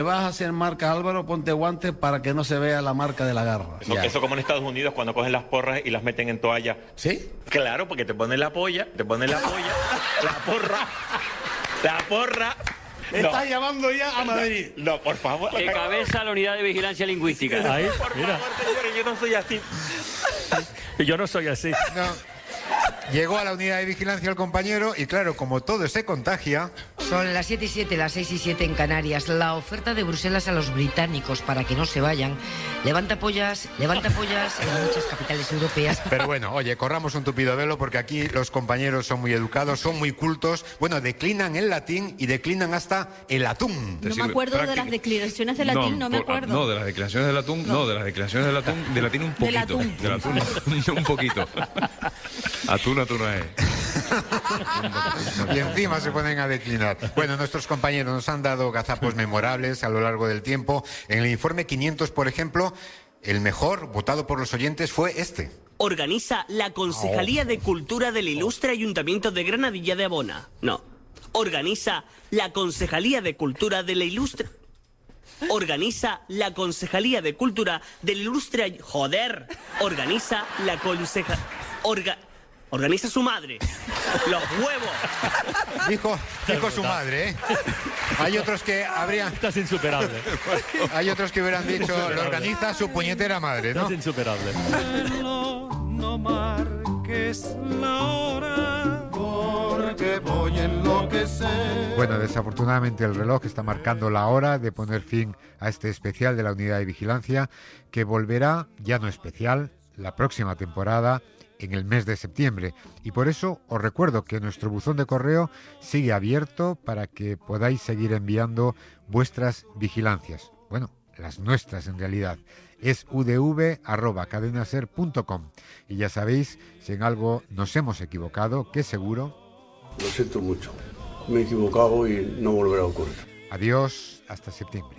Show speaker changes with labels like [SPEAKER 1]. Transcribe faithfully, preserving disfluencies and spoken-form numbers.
[SPEAKER 1] Vas a hacer marca, Álvaro, ponte guantes para que no se vea la marca de la garra.
[SPEAKER 2] Eso, eso como en Estados Unidos cuando cogen las porras y las meten en toalla.
[SPEAKER 1] ¿Sí?
[SPEAKER 2] Claro, porque te ponen la polla, te ponen la polla, la porra, la porra.
[SPEAKER 1] Estás
[SPEAKER 2] No.
[SPEAKER 1] llamando ya a Madrid.
[SPEAKER 2] No, por favor.
[SPEAKER 3] Que cabeza la unidad de vigilancia lingüística.
[SPEAKER 4] Ahí,
[SPEAKER 2] Por
[SPEAKER 4] mira.
[SPEAKER 2] favor, señores, yo no soy así.
[SPEAKER 4] Yo no soy así.
[SPEAKER 5] No. Llegó a la unidad de vigilancia el compañero y claro, como todo se contagia...
[SPEAKER 6] Son las siete y siete, las seis y siete en Canarias. La oferta de Bruselas a los británicos para que no se vayan levanta pollas, levanta pollas en muchas capitales europeas.
[SPEAKER 5] Pero bueno, oye, corramos un tupido velo porque aquí los compañeros son muy educados, son muy cultos. Bueno, declinan el latín y declinan hasta el atún.
[SPEAKER 7] No me acuerdo de las declinaciones de latín, no, no me
[SPEAKER 8] por,
[SPEAKER 7] acuerdo.
[SPEAKER 8] No, de las declinaciones del atún, no, no de las declinaciones del atún, del latín un poquito.
[SPEAKER 7] Del atún.
[SPEAKER 8] Del atún, un poquito. Atún, atún no es.
[SPEAKER 5] Y encima se ponen a declinar. Bueno, nuestros compañeros nos han dado gazapos memorables a lo largo del tiempo. En el informe quinientos, por ejemplo, el mejor votado por los oyentes fue este.
[SPEAKER 9] Organiza la Concejalía de Cultura del Ilustre Ayuntamiento de Granadilla de Abona. No. Organiza la Concejalía de Cultura de la Ilustre... Organiza la Concejalía de Cultura del Ilustre... Ay- Joder. Organiza la Conceja... Orga... Organiza su madre. Los huevos.
[SPEAKER 5] Dijo, dijo su madre, ¿eh? Hay otros que habrían...
[SPEAKER 4] Estás insuperable.
[SPEAKER 5] Hay otros que hubieran dicho, lo organiza su puñetera madre, ¿no?
[SPEAKER 4] Estás insuperable.
[SPEAKER 10] No marques la hora, porque voy a enloquecer.
[SPEAKER 5] Bueno, desafortunadamente el reloj está marcando la hora de poner fin a este especial de la unidad de vigilancia, que volverá, ya no especial, la próxima temporada, en el mes de septiembre. Y por eso os recuerdo que nuestro buzón de correo sigue abierto para que podáis seguir enviando vuestras vigilancias. Bueno, las nuestras en realidad. Es u d v arroba cadenaser punto com. Y ya sabéis, si en algo nos hemos equivocado, que seguro...
[SPEAKER 11] Lo siento mucho. Me he equivocado y no volverá a ocurrir.
[SPEAKER 5] Adiós, hasta septiembre.